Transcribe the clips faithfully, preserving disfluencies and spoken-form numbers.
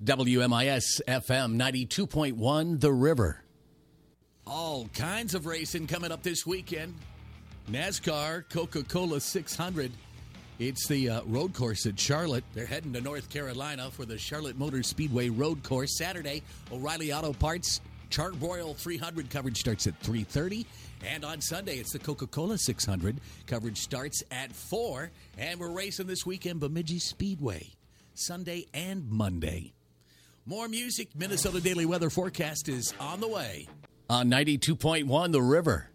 W M I S F M ninety-two point one, The River. All kinds of racing coming up this weekend. NASCAR, Coca-Cola six hundred. It's the uh, road course at Charlotte. They're heading to North Carolina for the Charlotte Motor Speedway road course. Saturday, O'Reilly Auto Parts Char-Broil three hundred coverage starts at three thirty. And on Sunday, it's the Coca-Cola six hundred. Coverage starts at four. And we're racing this weekend, Bemidji Speedway, Sunday and Monday. More music. Minnesota Daily Weather Forecast is on the way. On ninety-two point one, The River.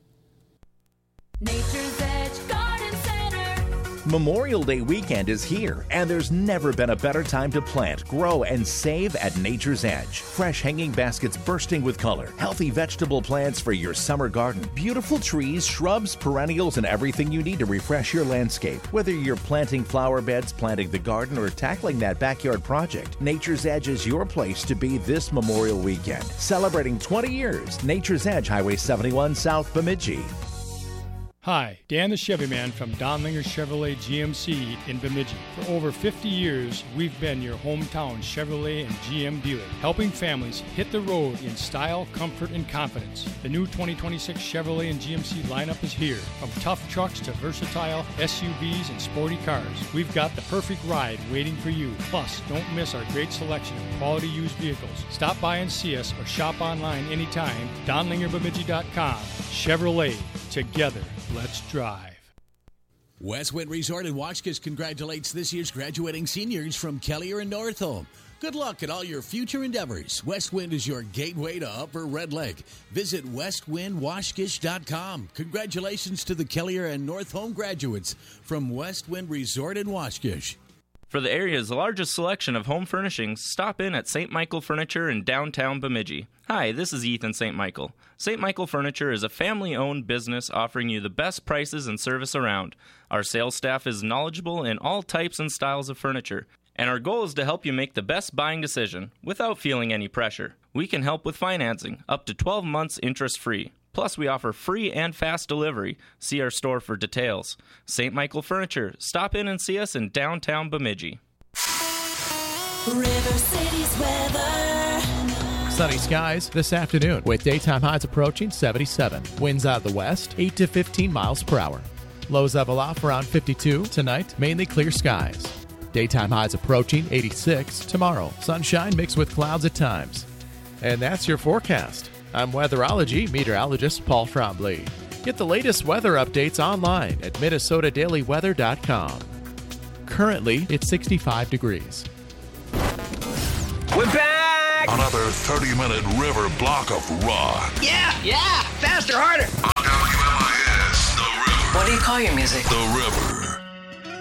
Nature's Edge Garden Center. Memorial Day weekend is here, and there's never been a better time to plant, grow, and save at Nature's Edge. Fresh hanging baskets bursting with color, healthy vegetable plants for your summer garden, beautiful trees, shrubs, perennials, and everything you need to refresh your landscape. Whether you're planting flower beds, planting the garden, or tackling that backyard project, Nature's Edge is your place to be this Memorial weekend. Celebrating twenty years, Nature's Edge, Highway seventy-one, South Bemidji. Hi, Dan the Chevy Man from Donlinger Chevrolet G M C in Bemidji. For over fifty years, we've been your hometown Chevrolet and G M dealer, helping families hit the road in style, comfort, and confidence. The new twenty twenty-six Chevrolet and G M C lineup is here. From tough trucks to versatile S U Vs and sporty cars, we've got the perfect ride waiting for you. Plus, don't miss our great selection of quality used vehicles. Stop by and see us or shop online anytime. Donlinger Bemidji dot com. Chevrolet. Together, let's drive. Westwind Resort in Waukesha congratulates this year's graduating seniors from Kelliher and Northome. Good luck in all your future endeavors. Westwind is your gateway to Upper Red Lake. Visit westwind waukesha dot com. Congratulations to the Kelliher and Northome graduates from Westwind Resort in Waukesha. For the area's largest selection of home furnishings, stop in at Saint Michael Furniture in downtown Bemidji. Hi, this is Ethan Saint Michael. Saint Michael Furniture is a family-owned business offering you the best prices and service around. Our sales staff is knowledgeable in all types and styles of furniture, and our goal is to help you make the best buying decision without feeling any pressure. We can help with financing, up to twelve months interest-free. Plus, we offer free and fast delivery. See our store for details. Saint Michael Furniture. Stop in and see us in downtown Bemidji. River City's weather. Sunny skies this afternoon with daytime highs approaching seventy-seven. Winds out of the west, eight to fifteen miles per hour. Lows level off around fifty-two. Tonight, mainly clear skies. Daytime highs approaching eighty-six. Tomorrow, sunshine mixed with clouds at times. And that's your forecast. I'm weatherology meteorologist Paul Trombley. Get the latest weather updates online at minnesota daily weather dot com. Currently, it's sixty-five degrees. We're back! Another thirty-minute river block of rock. Yeah, yeah! Faster, harder! On W M I S, The River. What do you call your music? The River.